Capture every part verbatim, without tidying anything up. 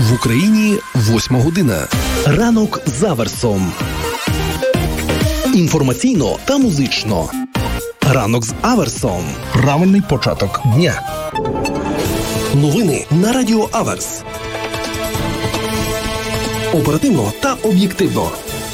В Україні восьма година. Ранок з Аверсом. Інформаційно та музично. Ранок з Аверсом. Правильний початок дня. Новини на Радіо Аверс. Оперативно та об'єктивно.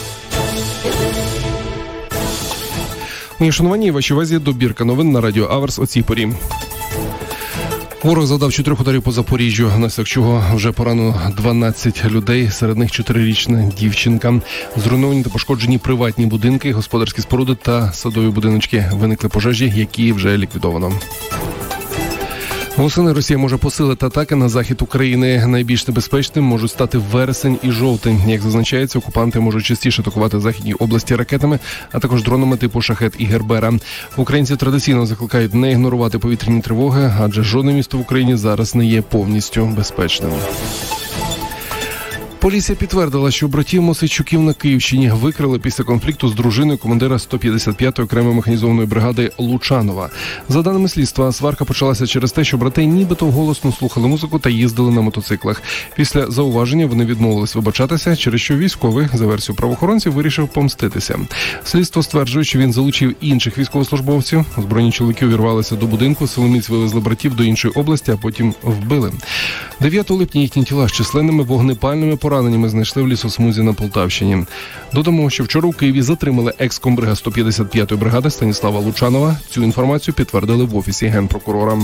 Мої шановані, вашій увазі добірка новин на Радіо Аверс о цій порі. Ворог завдав чотирьох ударів по Запоріжжю, внаслідок чого вже поранено дванадцять людей, серед них чотирирічна дівчинка. Зруйновані та пошкоджені приватні будинки, господарські споруди та садові будиночки. Виникли пожежі, які вже ліквідовано. Восени Росія може посилити атаки на захід України. Найбільш небезпечним можуть стати вересень і жовтень. Як зазначається, окупанти можуть частіше атакувати західні області ракетами, а також дронами типу «Шахет» і «Гербера». Українці традиційно закликають не ігнорувати повітряні тривоги, адже жодне місто в Україні зараз не є повністю безпечним. Поліція підтвердила, що братів Мосейчуків на Київщині викрили після конфлікту з дружиною командира сто п'ятдесят п'ятої окремої механізованої бригади Лучанова. За даними слідства, сварка почалася через те, що брати нібито голосно слухали музику та їздили на мотоциклах. Після зауваження вони відмовились вибачатися, через що військовий, за версією правоохоронців, вирішив помститися. Слідство стверджує, що він залучив інших військовослужбовців. Озброєні чоловіки увірвалися до будинку, силоміць вивезли братів до іншої області, а потім вбили. дев'ятого липня їхні тіла з численними вогнепальними пораненнями знайшли в лісосмузі на Полтавщині. Додамо, що вчора у Києві затримали екс-комбрига сто п'ятдесят п'ятої бригади Станіслава Лучанова. Цю інформацію підтвердили в Офісі Генпрокурора.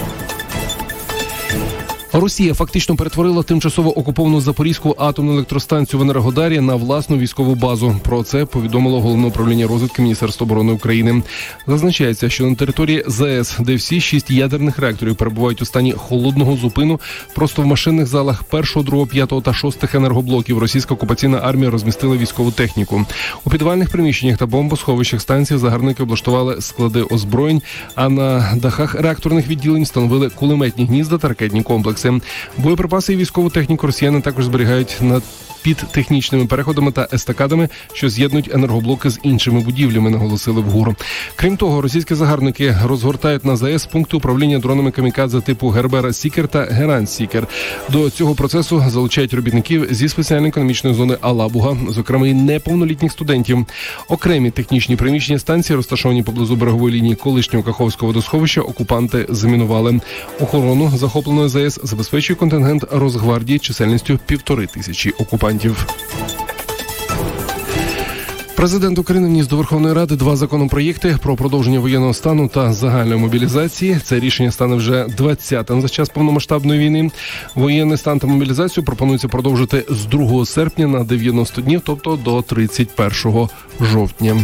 Росія фактично перетворила тимчасово окуповану Запорізьку атомну електростанцію в Енергодарі на власну військову базу. Про це повідомило Головне управління розвідки Міністерства оборони України. Зазначається, що на території ЗАЕС, де всі шість ядерних реакторів перебувають у стані холодного зупину, просто в машинних залах першого, другого, п'ятого та шостих енергоблоків російська окупаційна армія розмістила військову техніку. У підвальних приміщеннях та бомбосховищах станції загарбники облаштували склади озброєнь, а на дахах реакторних відділень встановили кулеметні гнізда та ракетні комплекси. Боєприпаси і військову техніку росіяни також зберігають на під технічними переходами та естакадами, що з'єднують енергоблоки з іншими будівлями, наголосили в ГУР. Крім того, російські загарбники розгортають на ЗАЕС пункти управління дронами камікадзе типу «Гербера Сікер» та «Герань Сікер». До цього процесу залучають робітників зі спеціальної економічної зони Алабуга, зокрема і неповнолітніх студентів. Окремі технічні приміщення станції, розташовані поблизу берегової лінії колишнього Каховського водосховища, окупанти замінували. Охорону захопленої ЗАЕС забезпечує контингент Росгвардії чисельністю півтори тисячі окупантів. Президент України вніс до Верховної Ради два законопроєкти про продовження воєнного стану та загальної мобілізації. Це рішення стане вже двадцятим за час повномасштабної війни. Воєнний стан та мобілізацію пропонується продовжити з другого серпня на дев'яносто днів, тобто до тридцять першого жовтня.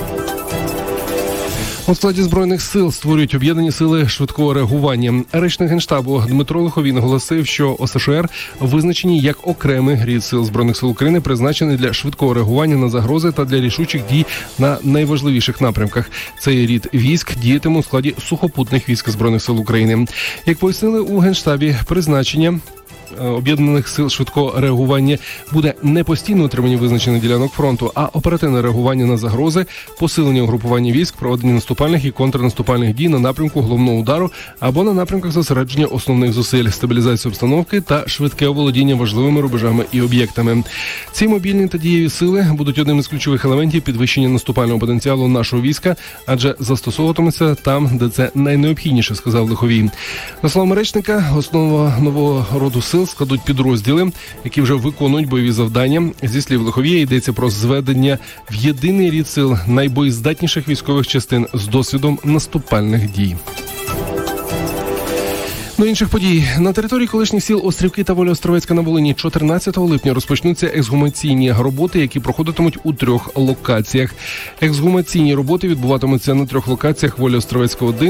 У складі Збройних сил створюють об'єднані сили швидкого реагування. Речник Генштабу Дмитро Лиховій наголосив, що О С Ш Р визначені як окремий рід сил Збройних сил України, призначений для швидкого реагування на загрози та для рішучих дій на найважливіших напрямках. Цей рід військ діятиме у складі сухопутних військ Збройних сил України. Як пояснили у Генштабі, призначення об'єднаних сил швидкого реагування буде не постійно утримання визначених ділянок фронту, а оперативне реагування на загрози, посилення угрупування військ, проведення наступальних і контрнаступальних дій на напрямку головного удару або на напрямках зосередження основних зусиль, стабілізацію обстановки та швидке оволодіння важливими рубежами і об'єктами. Ці мобільні та дієві сили будуть одним із ключових елементів підвищення наступального потенціалу нашого війська, адже застосовуватимуться там, де це найнеобхідніше, сказав Лиховій. За словами речника, основа нового роду сил складуть підрозділи, які вже виконують бойові завдання. Зі слів Лиховія йдеться про зведення в єдиний рід сил найбоєздатніших військових частин з досвідом наступальних дій. До інших подій. На території колишніх сіл Острівки та Воля-Островецька на Волині чотирнадцятого липня розпочнуться ексгумаційні роботи, які проходитимуть у трьох локаціях. Ексгумаційні роботи відбуватимуться на трьох локаціях: Воля-Островецька один,